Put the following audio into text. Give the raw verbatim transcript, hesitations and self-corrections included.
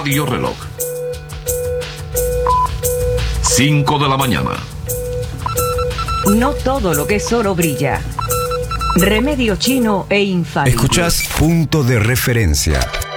Radio Reloj. cinco de la mañana. No todo lo que es oro brilla. Remedio chino e infalible. Escuchás Punto de Referencia.